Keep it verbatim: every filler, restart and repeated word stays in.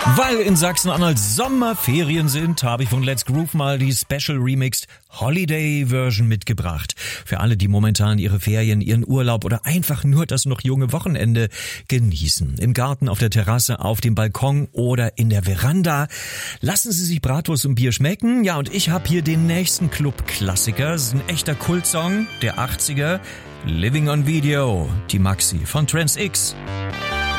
Weil in Sachsen-Anhalt Sommerferien sind, habe ich von Let's Groove mal die Special Remixed Holiday Version mitgebracht. Für alle, die momentan ihre Ferien, ihren Urlaub oder einfach nur das noch junge Wochenende genießen. Im Garten, auf der Terrasse, auf dem Balkon oder in der Veranda. Lassen Sie sich Bratwurst und Bier schmecken. Ja, und ich habe hier den nächsten Club-Klassiker. Das ist ein echter Kultsong der achtziger. Living on Video, die Maxi von Trans X.